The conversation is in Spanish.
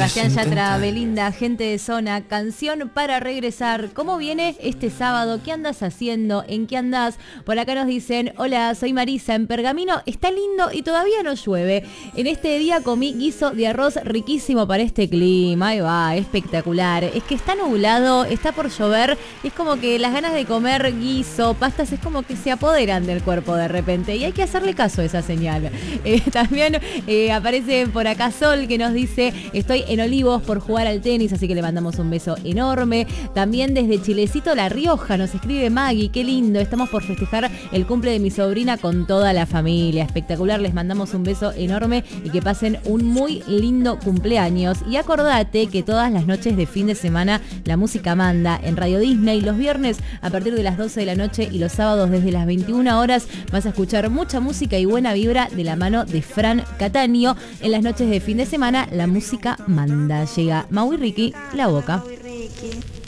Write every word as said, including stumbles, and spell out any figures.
Sebastián Yatra, Belinda, gente de zona, canción para regresar. ¿Cómo viene este sábado? ¿Qué andas haciendo? ¿En qué andás? Por acá nos dicen, hola, soy Marisa, en Pergamino está lindo y todavía no llueve. En este día comí guiso de arroz riquísimo para este clima. Ahí va, espectacular. Es que está nublado, está por llover. Es como que las ganas de comer guiso, pastas, es como que se apoderan del cuerpo de repente. Y hay que hacerle caso a esa señal. Eh, también eh, aparece por acá Sol que nos dice, estoy en Olivos por jugar al tenis, así que le mandamos un beso enorme. También desde Chilecito, La Rioja, nos escribe Maggie, qué lindo, estamos por festejar el cumple de mi sobrina con toda la familia. Espectacular, les mandamos un beso enorme y que pasen un muy lindo cumpleaños. Y acordate que todas las noches de fin de semana la música manda en Radio Disney. Los viernes a partir de las doce de la noche y los sábados desde las veintiuna horas vas a escuchar mucha música y buena vibra de la mano de Fran Cataño. En las noches de fin de semana la música manda. Llega Mau y Ricky, La Boca.